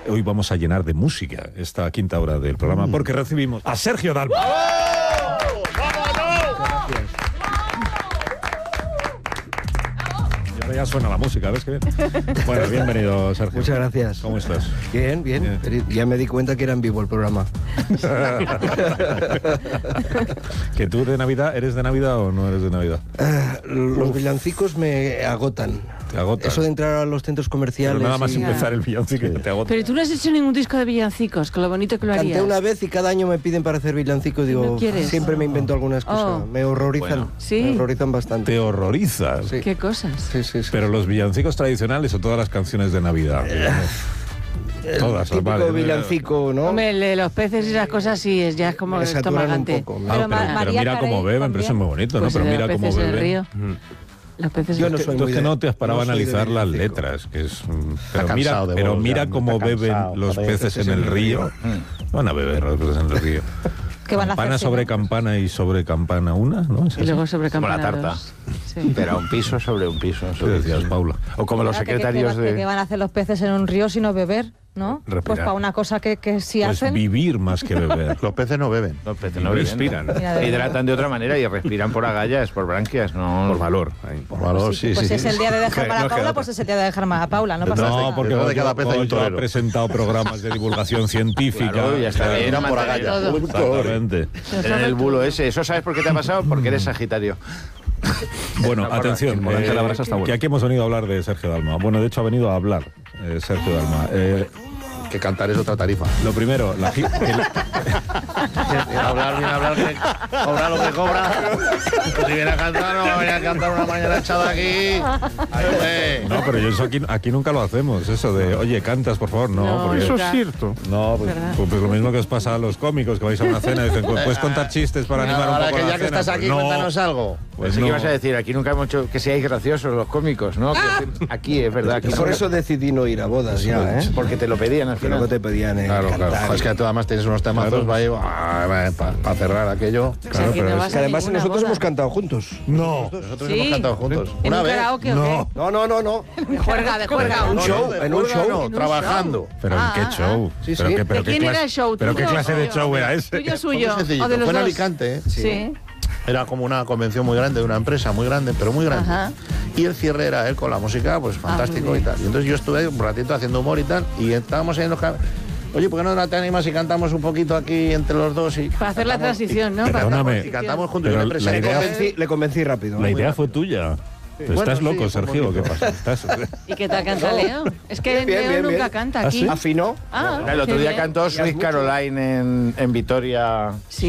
hoy vamos a llenar de música esta quinta hora del programa, porque recibimos a Sergio Dalma. Y ahora ya suena la música, ¿ves qué bien? Bueno, bienvenido, Sergio. Muchas gracias. ¿Cómo estás? Bien. Ya me di cuenta que era en vivo el programa. ¿Que tú de Navidad, eres de Navidad o no eres de Navidad? Los villancicos me agotan. Te agotan. Eso de entrar a los centros comerciales. Pero nada más y... empezar el villancico te agota. Pero tú no has hecho ningún disco de villancicos, con lo bonito que lo harías. Canté una vez y cada año me piden para hacer villancicos. Digo, ¿No quieres? siempre me invento alguna excusa. Oh. Me horrorizan. Bueno. ¿Sí? Me horrorizan bastante. Te horrorizas. Sí. ¿Qué cosas? Sí. Pero los villancicos tradicionales o todas las canciones de Navidad. El Todas, típico vale. villancico, ¿no? Hombre, el de los peces y esas cosas sí, ya es como Me saturan un estomagante. poco. Pero María mira cómo Carey beben, pero eso es muy bonito, Pues ¿no? Pero de mira los cómo peces del beben. río. Los peces Yo del no río. soy Tú muy es que de- no te has parado a no soy de analizar las villancico. letras, que es... cansado de pero vos, mira ya, cómo está beben cansado, los joder, peces en el río. Van a beber los peces en el río. ¿Qué van a Campana hacer? sobre campana y sobre campana una, ¿no? ¿Es Y así? luego sobre Como la campana tarta. dos. Sí. Pero a un piso sobre un piso. ¿Qué decías, Paula? O como los secretarios ¿Qué de... van a hacer los peces en un río sino beber? ¿No? Respirar. Pues para una cosa que sí Pues hacen. vivir más que beber. Los peces no beben. Los peces no respiran. Mira, Se hidratan de otra manera y respiran por agallas, por branquias, no... Por valor. Por valor, sí, Pues sí. si es el día de dejar para No queda Paula, otra. pues es el día de dejar a Paula, no pasa nada. No, porque Detrás de yo, cada pez hay un yo he torero. presentado programas de divulgación científica. Claro, ya está bien. Irán por agallas. Exactamente. En el bulo ese. ¿Eso sabes por qué te ha pasado? Porque eres Sagitario. Bueno, atención, Morante de la Brasa está bueno. que aquí hemos venido a hablar de Sergio Dalma. Bueno, de hecho ha venido a hablar Sergio Dalma. Que cantar es otra tarifa. Lo primero, Hablar, que cobra lo que cobra. Si viene a cantar, no va a venir a cantar una mañana echada aquí. no, pero yo eso aquí nunca lo hacemos, eso de, oye, cantas, por favor, no. No, porque, eso es cierto. no, pues, ¿Verdad? pues lo mismo que os pasa a los cómicos, que vais a una cena y dicen, ¿puedes contar chistes para animar un Ahora poco que la ya que cena? estás aquí, Pues no. cuéntanos algo. Pues Pensé no. que ibas a decir, aquí nunca hemos hecho que seáis graciosos los cómicos, ¿no? Que aquí es verdad. Aquí Y por eso decidí no ir a bodas ya, ¿eh? Porque te lo pedían al Que luego final. te pedían Claro, cantar. claro. Es que tú además tienes unos temazos para cerrar aquello. O sea, Claro, que pero no es vas Que a además ninguna nosotros boda. hemos cantado juntos. No. Nosotros Sí. hemos cantado juntos. ¿En Una un vez. karaoke o No. No. qué? ¿De juerga, de juerga? Un show, en un show. No, trabajando. ¿Pero en qué show? Sí, ¿Pero sí. qué- pero ¿De qué quién clase- era el show? ¿Pero qué ¿Tuyo clase o de suyo? show era ese? ¿Tuyo o Fue suyo? muy sencillito. ¿O de los Fue en dos? Alicante, ¿eh? Sí. Era como una convención muy grande de una empresa muy grande, pero muy grande. Ajá. Y el cierre era él con la música, pues fantástico muy y bien. tal. Y entonces yo estuve un ratito haciendo humor y tal, y estábamos ahí en los oye, ¿por qué no te animas y cantamos un poquito aquí entre los dos? Y Para hacer la cantamos- transición, ¿no? Perdóname. Y cantamos juntos. Pero Y una empresa la idea- Le convencí rápido. La idea fue tuya. Pero Bueno, estás sí, loco, fue un Sergio, ¿qué poquito. pasa? ¿Estás... ¿Y qué tal canta Leo? Es que Bien, Leo bien, nunca bien. canta ¿Ah, aquí. sí? Afinó. Ah, El otro qué día bien. cantó Sweet Caroline en Vitoria. Sí.